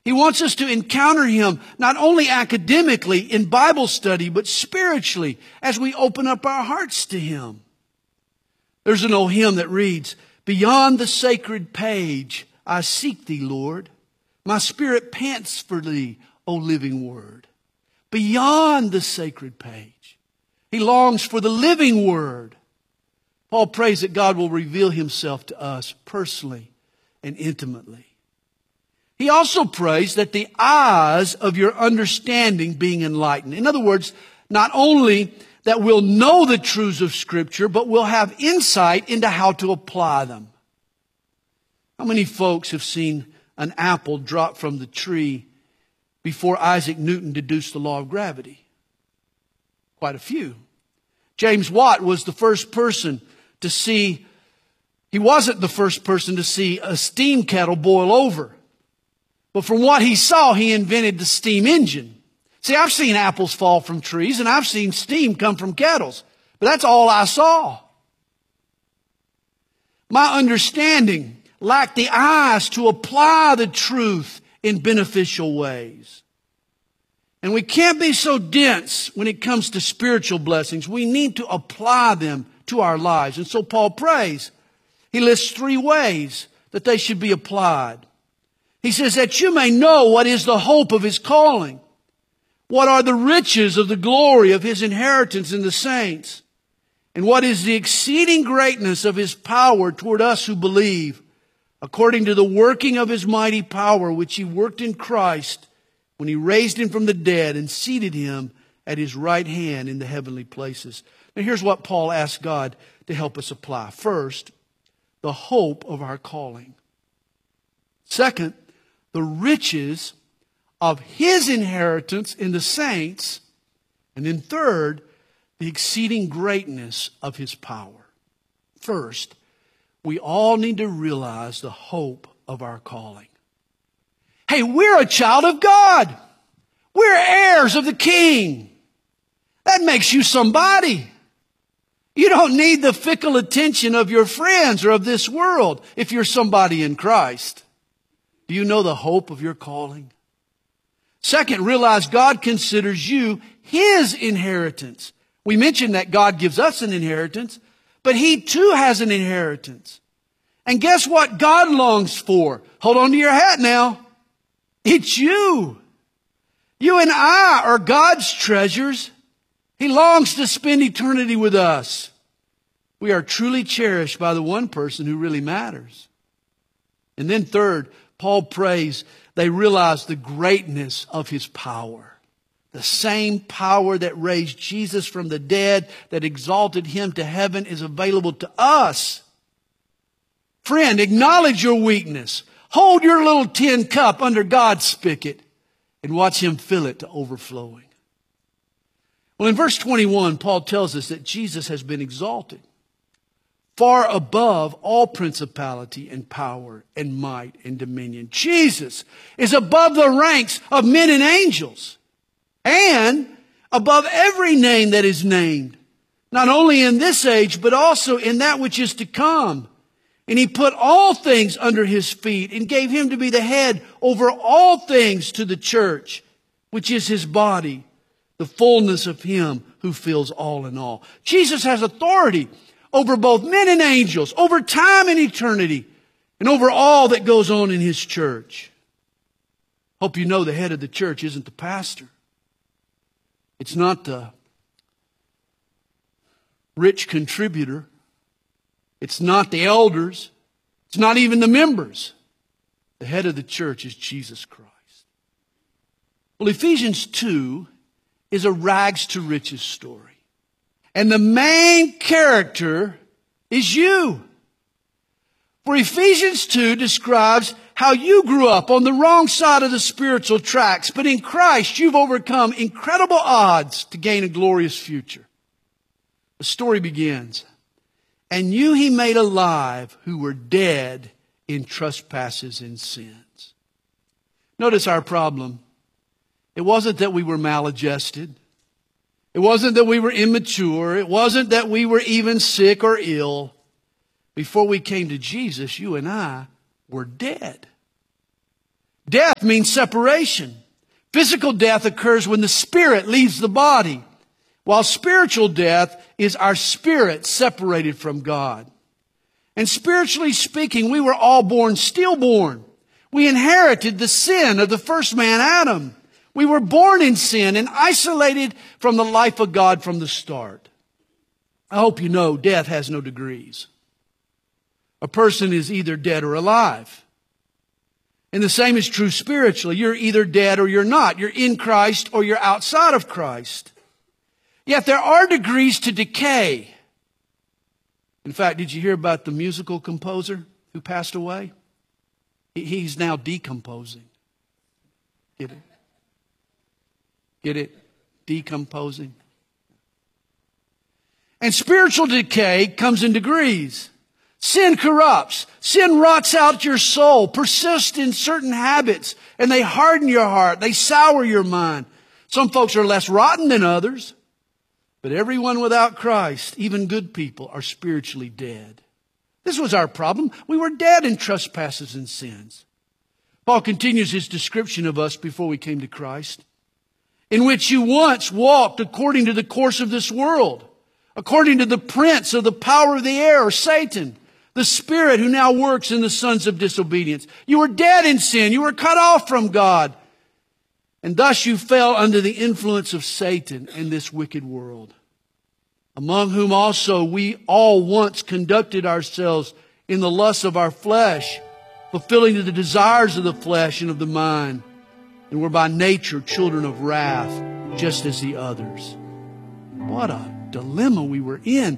He wants us to encounter Him not only academically in Bible study, but spiritually as we open up our hearts to Him. There's an old hymn that reads, "Beyond the sacred page, I seek Thee, Lord. My spirit pants for Thee, O living Word." Beyond the sacred page. He longs for the living Word. Paul prays that God will reveal Himself to us personally and intimately. He also prays that the eyes of your understanding being enlightened. In other words, not only that we'll know the truths of Scripture, but we'll have insight into how to apply them. How many folks have seen an apple drop from the tree before Isaac Newton deduced the law of gravity? Quite a few. James Watt was the first person to see, he wasn't the first person to see a steam kettle boil over. But from what he saw, he invented the steam engine. See, I've seen apples fall from trees and I've seen steam come from kettles. But that's all I saw. My understanding lacked the eyes to apply the truth in beneficial ways. And we can't be so dense when it comes to spiritual blessings. We need to apply them to our lives. And so Paul prays. He lists 3 ways that they should be applied. He says that you may know what is the hope of His calling. What are the riches of the glory of His inheritance in the saints? And what is the exceeding greatness of His power toward us who believe, according to the working of His mighty power, which He worked in Christ when He raised Him from the dead and seated Him at His right hand in the heavenly places. Now here's what Paul asks God to help us apply. First, the hope of our calling. Second, the riches of His inheritance in the saints. And then third, the exceeding greatness of His power. First, we all need to realize the hope of our calling. Hey, we're a child of God. We're heirs of the King. That makes you somebody. You don't need the fickle attention of your friends or of this world if you're somebody in Christ. Do you know the hope of your calling? Second, realize God considers you His inheritance. We mentioned that God gives us an inheritance, but He too has an inheritance. And guess what God longs for? Hold on to your hat now. It's you. You and I are God's treasures. He longs to spend eternity with us. We are truly cherished by the one person who really matters. And then third, Paul prays they realize the greatness of His power. The same power that raised Jesus from the dead, that exalted Him to heaven, is available to us. Friend, acknowledge your weakness. Hold your little tin cup under God's spigot and watch Him fill it to overflowing. Well, in verse 21, Paul tells us that Jesus has been exalted far above all principality and power and might and dominion. Jesus is above the ranks of men and angels and above every name that is named, not only in this age, but also in that which is to come. And He put all things under His feet and gave Him to be the head over all things to the church, which is His body, the fullness of Him who fills all in all. Jesus has authority over both men and angels, over time and eternity, and over all that goes on in His church. Hope you know the head of the church isn't the pastor. It's not the rich contributor. It's not the elders. It's not even the members. The head of the church is Jesus Christ. Well, Ephesians 2 is a rags to riches story. And the main character is you. For Ephesians 2 describes how you grew up on the wrong side of the spiritual tracks, but in Christ you've overcome incredible odds to gain a glorious future. The story begins. And you He made alive who were dead in trespasses and sins. Notice our problem. It wasn't that we were maladjusted. It wasn't that we were immature. It wasn't that we were even sick or ill. Before we came to Jesus, you and I were dead. Death means separation. Physical death occurs when the spirit leaves the body, while spiritual death is our spirit separated from God. And spiritually speaking, we were all born stillborn. We inherited the sin of the first man, Adam. We were born in sin and isolated from the life of God from the start. I hope you know death has no degrees. A person is either dead or alive. And the same is true spiritually. You're either dead or you're not. You're in Christ or you're outside of Christ. Yet there are degrees to decay. In fact, did you hear about the musical composer who passed away? He's now decomposing. Get it? Get it? Decomposing. And spiritual decay comes in degrees. Sin corrupts. Sin rots out your soul, persists in certain habits, and they harden your heart. They sour your mind. Some folks are less rotten than others, but everyone without Christ, even good people, are spiritually dead. This was our problem. We were dead in trespasses and sins. Paul continues his description of us before we came to Christ, in which you once walked according to the course of this world, according to the prince of the power of the air, or Satan, the spirit who now works in the sons of disobedience. You were dead in sin. You were cut off from God. And thus you fell under the influence of Satan and this wicked world, among whom also we all once conducted ourselves in the lusts of our flesh, fulfilling the desires of the flesh and of the mind, and were by nature children of wrath, just as the others. What a dilemma we were in.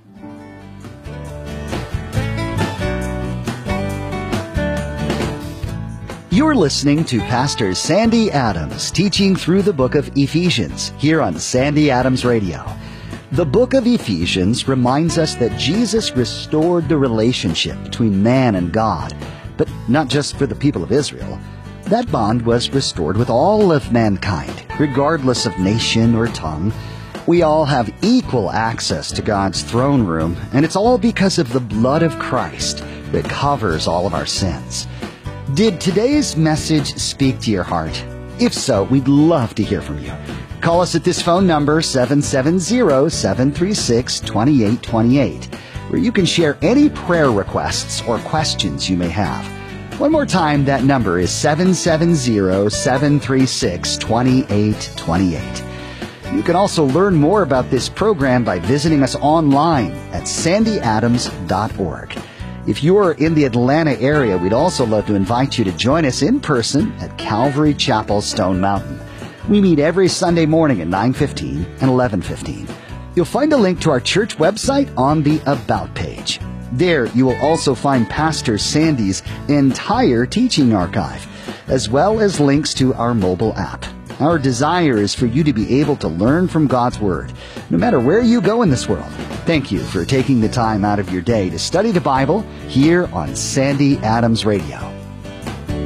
You're listening to Pastor Sandy Adams teaching through the book of Ephesians here on Sandy Adams Radio. The book of Ephesians reminds us that Jesus restored the relationship between man and God, but not just for the people of Israel. That bond was restored with all of mankind, regardless of nation or tongue. We all have equal access to God's throne room, and it's all because of the blood of Christ that covers all of our sins. Did today's message speak to your heart? If so, we'd love to hear from you. Call us at this phone number, 770-736-2828, where you can share any prayer requests or questions you may have. One more time, that number is 770-736-2828. You can also learn more about this program by visiting us online at sandyadams.org. If you're in the Atlanta area, we'd also love to invite you to join us in person at Calvary Chapel, Stone Mountain. We meet every Sunday morning at 9:15 and 11:15. You'll find a link to our church website on the About page. There, you will also find Pastor Sandy's entire teaching archive, as well as links to our mobile app. Our desire is for you to be able to learn from God's Word, no matter where you go in this world. Thank you for taking the time out of your day to study the Bible here on Sandy Adams Radio.